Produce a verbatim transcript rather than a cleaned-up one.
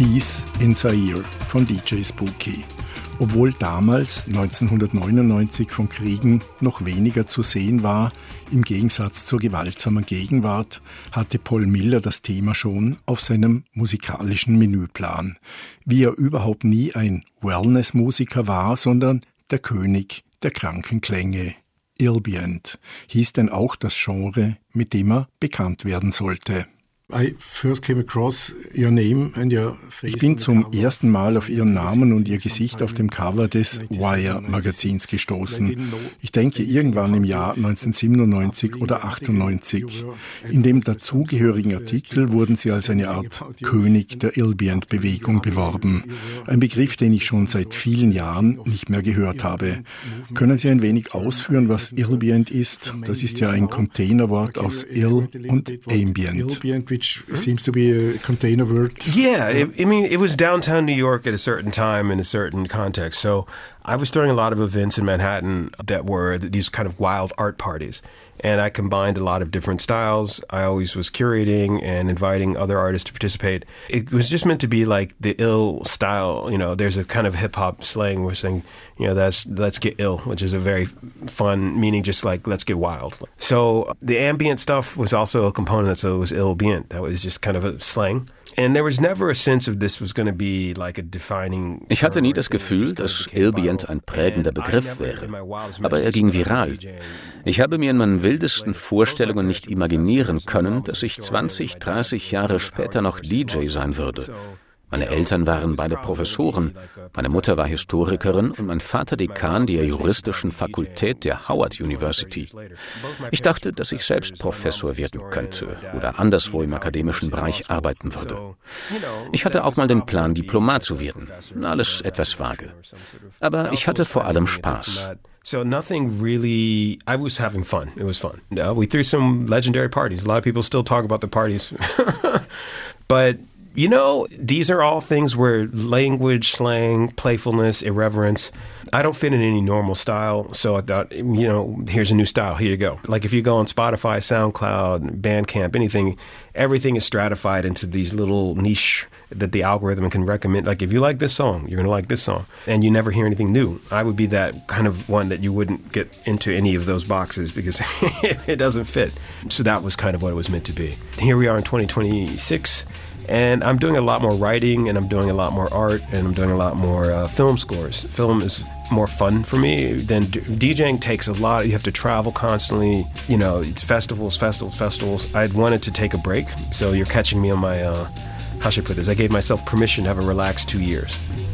Peace in Zaire von D J Spooky. Obwohl damals, neunzehnhundertneunundneunzig, von Kriegen noch weniger zu sehen war, im Gegensatz zur gewaltsamen Gegenwart, hatte Paul Miller das Thema schon auf seinem musikalischen Menüplan. Wie er überhaupt nie ein Wellness-Musiker war, sondern der König der kranken Klänge. Ambient hieß denn auch das Genre, mit dem er bekannt werden sollte. Ich bin zum ersten Mal auf ihren Namen und ihr Gesicht auf dem Cover des Wire-Magazins gestoßen. Ich denke irgendwann im Jahr neunzehnhundertsiebenundneunzig oder achtundneunzig. In dem dazugehörigen Artikel wurden sie als eine Art König der Ambient-Bewegung beworben. Ein Begriff, den ich schon seit vielen Jahren nicht mehr gehört habe. Können Sie ein wenig ausführen, was Ambient ist? Das ist ja ein Containerwort aus Ill und Ambient. Which seems to be a container word. Yeah, it, I mean, it was downtown New York at a certain time in a certain context. So I was throwing a lot of events in Manhattan that were these kind of wild art parties. And I combined a lot of different styles. I always was curating and inviting other artists to participate. It was just meant to be like the ill style. You know, there's a kind of hip-hop slang we're saying, you know, that's let's get ill, which is a very fun meaning, just like let's get wild. So the ambient stuff was also a component, so it was ill-bient. That was just kind of a slang. And there was never a sense of this was going to be like a defining. Ich hatte nie das Gefühl, dass Ambient ein prägender Begriff wäre, aber er ging viral. Ich habe mir in meinen wildesten Vorstellungen nicht imaginieren können, dass ich zwanzig, dreißig Jahre später noch D J sein würde. Meine Eltern waren beide Professoren, meine Mutter war Historikerin und mein Vater Dekan der juristischen Fakultät der Howard University. Ich dachte, dass ich selbst Professor werden könnte oder anderswo im akademischen Bereich arbeiten würde. Ich hatte auch mal den Plan, Diplomat zu werden. Alles etwas vage. Aber ich hatte vor allem Spaß. So nothing really, I was having fun. It was fun. Uh, we threw some legendary parties. A lot of people still talk about the parties. But you know, these are all things where language, slang, playfulness, irreverence, I don't fit in any normal style. So I thought, you know, here's a new style. Here you go. Like if you go on Spotify, SoundCloud, Bandcamp, anything, everything is stratified into these little niche that the algorithm can recommend. Like if you like this song, you're going to like this song. And you never hear anything new. I would be that kind of one that you wouldn't get into any of those boxes because it doesn't fit. So that was kind of what it was meant to be. Here we are in twenty twenty-six. And I'm doing a lot more writing, and I'm doing a lot more art, and I'm doing a lot more uh, film scores. Film is more fun for me than DJing. Takes a lot. You have to travel constantly. You know, it's festivals, festivals, festivals. I'd wanted to take a break, so you're catching me on my, uh, how should I put this? I gave myself permission to have a relaxed two years.